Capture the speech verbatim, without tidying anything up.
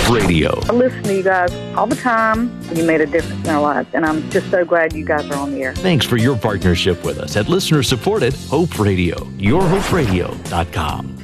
Radio. I listen to you guys all the time. You made a difference in our lives, and I'm just so glad you guys are on the air. Thanks for your partnership with us at listener-supported Hope Radio. your hope radio dot com.